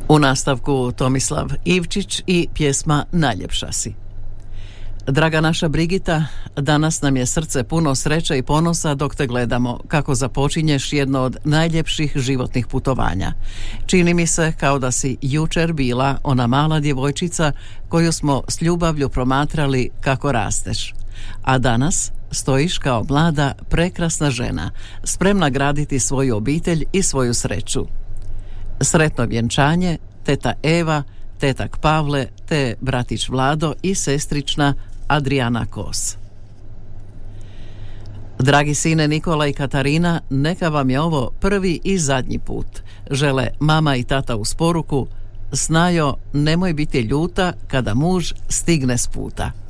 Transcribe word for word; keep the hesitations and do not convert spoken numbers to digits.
U nastavku Tomislav Ivčić i pjesma Najljepša si. Draga naša Brigita, danas nam je srce puno sreće i ponosa dok te gledamo kako započinješ jedno od najljepših životnih putovanja. Čini mi se kao da si jučer bila ona mala djevojčica koju smo s ljubavlju promatrali kako rasteš. A danas stojiš kao mlada, prekrasna žena, spremna graditi svoju obitelj i svoju sreću. Sretno vjenčanje, teta Eva, tetak Pavle, te bratić Vlado i sestrična Adriana Kos. Dragi sine Nikola i Katarina, neka vam je ovo prvi i zadnji put. Žele mama i tata uz poruku: Snajo, nemoj biti ljuta kada muž stigne s puta.